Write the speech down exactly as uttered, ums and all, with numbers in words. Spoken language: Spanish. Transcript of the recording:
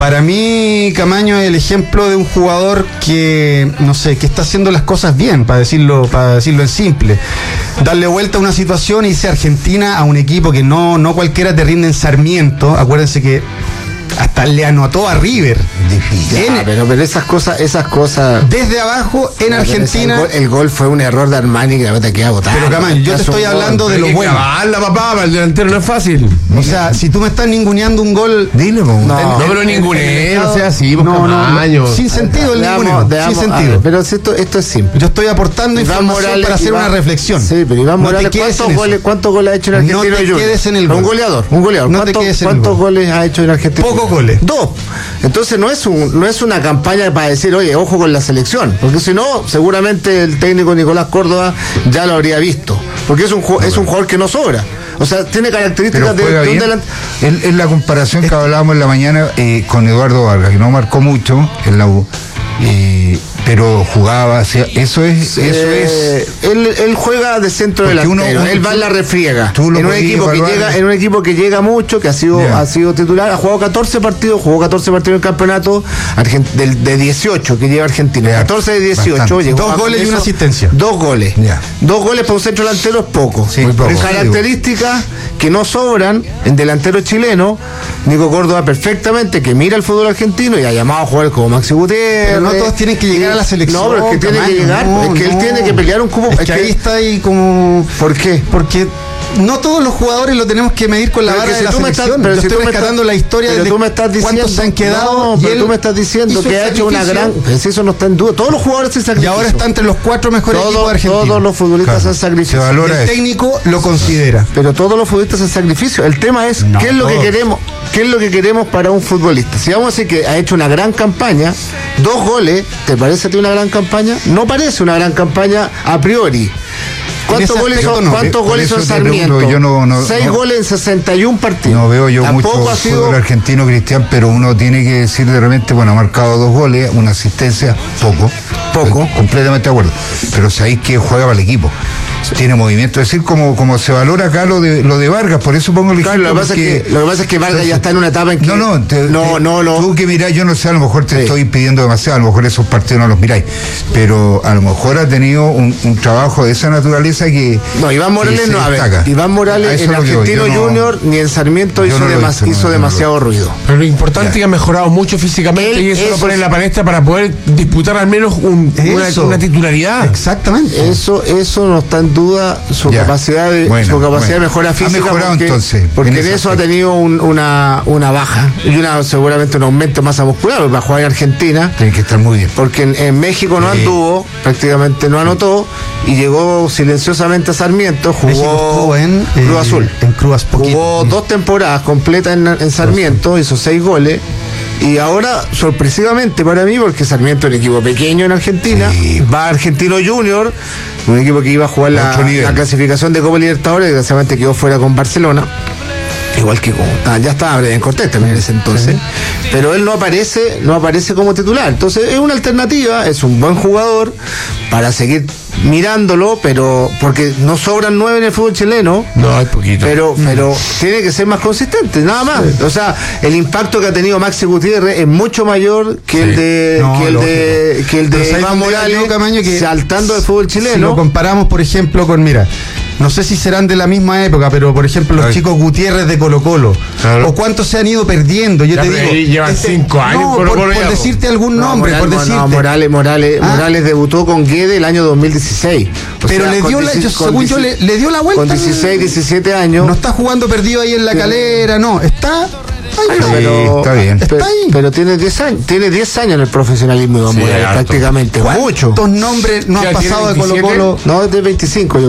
Para mí, Camaño es el ejemplo de un jugador que, no sé, que está haciendo las cosas bien, para decirlo, para decirlo en simple. Darle vuelta a una situación y irse a Argentina a un equipo que no, no cualquiera te rinde en Sarmiento. Acuérdense que hasta le anotó a River. Difícil. En, ah, pero, pero esas cosas, esas cosas. Desde abajo, en Argentina. El gol, el gol fue un error de Armani que la pelota queda botada. Pero Camaño, yo te estoy hablando de lo bueno. La papá, para el delantero no es fácil. O sea, si tú me estás ninguneando un gol. Dile, po. No, no, pero ningune, no sea así, po, no, Camaño. no, sin sentido el ninguneo. Sin sentido. Ver, pero esto, esto es simple. Yo estoy aportando Iván información Morales, para hacer Iván, una reflexión. Sí, pero Iván Morales, no ¿cuántos goles, ¿cuántos goles ha hecho en Argentina? No te Junior? quedes en el gol. Un goleador, un goleador. No te ¿Cuántos, quedes en ¿cuántos el gol. goles ha hecho en Argentina? Pocos goles. Dos. Entonces no es un, no es una campaña para decir, oye, ojo con la selección, porque si no, seguramente el técnico Nicolás Córdoba ya lo habría visto, porque es un es un jugador que no sobra. O sea, tiene características de, de un delantero. Es, es la comparación que hablábamos en la mañana eh, con Eduardo Vargas, que no marcó mucho en la U. Eh, pero jugaba, o sea, eso es, Eh, eso es. Él, él juega de centro Porque delantero, uno- uno- él va en la refriega. tú lo En un podías equipo que evaluar. llega, en un equipo que llega mucho, que ha sido, Yeah. ha sido titular, ha jugado catorce partidos, jugó catorce partidos en el campeonato Argent- del, de dieciocho que lleva Argentina. Yeah. catorce de dieciocho. Bastante. Llegó Dos a- goles y eso- una asistencia. Dos goles. Yeah. Dos goles para un centro delantero es poco. Sí, muy poco. Por características que no sobran en delantero chileno. Nico Córdoba perfectamente, que mira el fútbol argentino y ha llamado a jugadores como Maxi Gutiérrez. Pero no todos tienen que llegar a la selección. No, pero es que tiene Camaño, que llegar, no, es que él no. tiene que pelear un cupo. Es, es que que- ahí está ahí como. ¿Por qué? Porque no todos los jugadores lo tenemos que medir con la Pero vara que si de la tú me selección. estás- pero Yo si estoy tú me rescatando estás- la historia pero de tú me estás diciendo, cuántos se han quedado. no, y pero él tú me estás diciendo hizo que el ha hecho una sacrificio. gran. Pues eso no está en duda. Todos los jugadores se Y sacrifican. ahora está entre los cuatro mejores equipos de todos, Argentina. todos los futbolistas Claro, se sacrifican. se valora El eso. técnico lo considera. Pero todos los futbolistas hacen sacrificio. El tema es No, qué es lo que todos. queremos, qué es lo que queremos para un futbolista. Si vamos a decir que ha hecho una gran campaña, dos goles, ¿te parece a ti una gran campaña? No parece una gran campaña a priori. ¿Cuántos ese goles aspecto son, no. ¿cuántos Por goles eso son te Sarmiento? pregunto, yo no- no- Seis no- goles en sesenta y un partidos. No veo yo Tampoco mucho ha sido fútbol argentino, Cristian, pero uno tiene que decir de repente, bueno, ha marcado dos goles, una asistencia, poco. Poco. Estoy completamente de acuerdo. Pero sabéis que juega para el equipo. Tiene movimiento. Es decir, como, como se valora acá lo de lo de Vargas, por eso pongo el Claro, ejemplo. lo que pasa es porque- que, lo que pasa es que Vargas ya está en una etapa en que. No, no, te- no, te- no, no. Tú que mirás, yo no sé, a lo mejor te Sí. estoy pidiendo demasiado, a lo mejor esos partidos no los miráis, pero a lo mejor ha tenido un, un trabajo de esa naturaleza que. No, Iván Morales que se no, a ver, destaca. Iván A Morales eso en es lo que voy, Argentino yo no- Junior ni en Sarmiento yo hizo, no lo he demas- visto, no, hizo no lo demasiado ruido. Pero lo importante es que ha mejorado mucho físicamente Él- y eso, eso lo pone en sí. la palestra para poder disputar al menos un- una, Eso. una titularidad. Exactamente. Eso, eso no está en duda su Ya. capacidad de Bueno, su capacidad bueno. de mejora Ha física. mejorado porque, entonces, porque en en ese eso ha aspecto. tenido un- una, una baja y una seguramente un aumento de masa muscular, porque va a jugar en Argentina. Tiene que estar muy bien. Porque en, en México no Sí. anduvo, prácticamente no anotó, y llegó silenciosamente a Sarmiento, jugó México estuvo en eh, Cruz Azul. En Cruz poquito. Jugó dos temporadas completas en, en Sarmiento, hizo seis goles. Y ahora, sorpresivamente para mí, porque Sarmiento es un equipo pequeño en Argentina, Sí. va a Argentino Junior, un equipo que iba a jugar la, Otro nivel. la clasificación de Copa Libertadores, desgraciadamente quedó fuera con Barcelona. Igual que como ah, ya estaba Brian Cortés también en ese entonces, pero él no aparece, no aparece como titular. Entonces es una alternativa, es un buen jugador para seguir mirándolo, pero porque no sobran nueve en el fútbol chileno. No, hay poquito. Pero, pero tiene que ser más consistente, nada más. O sea, el impacto que ha tenido Maxi Gutiérrez es mucho mayor que el de No, que el de lógico. que el Pero de ¿sabes Iván dónde Morales, yo, Camaño, que saltando del fútbol Si lo chileno. comparamos, por ejemplo, con, mira, no sé si serán de la misma época, pero por ejemplo los Ay. chicos Gutiérrez de Colo Colo, Claro. o cuántos se han ido perdiendo, yo Ya, te pero digo. ahí llevan cinco años no, Colo por, Colo por ya, po. decirte algún No, nombre, Morales, por decirte. no, Morales, Morales, Ah. Morales debutó con Guede el año dos mil dieciséis. O Pero sea, le con dio la, dieci- yo, con según yo, dieci- le, le dio la vuelta. con dieciséis, diecisiete años. No está jugando perdido ahí en la calera, no, está. Ay, no. pero, está bien. pe- Está ahí. pero tiene diez años, tiene diez años en el profesionalismo Iván Sí, Morales, harto. prácticamente, mucho. ¿Cuántos nombres no Ya han tiene pasado de Colo veintisiete? Colo? No, es de veinticinco.